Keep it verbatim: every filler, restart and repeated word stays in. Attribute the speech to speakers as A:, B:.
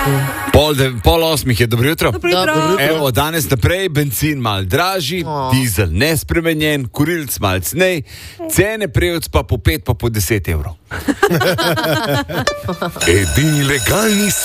A: Pol, de, pol osmih je, dobro jutro.
B: Dobro jutro.
C: Dobro jutro.
A: Evo, danes naprej benzin mal dražji,
C: Oh.
A: dizel nespremenjen, kurilc mal cnej, cene prevc pa po pet pa po deset evrov.
D: Edini legalni